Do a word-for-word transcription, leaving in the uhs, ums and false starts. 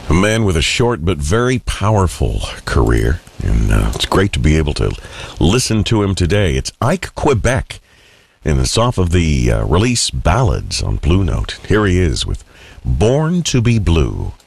A man with a short but very powerful career, and uh, it's great to be able to listen to him today. It's Ike Quebec, and it's off of the uh, release Ballads on Blue Note. Here he is with Born to be Blue.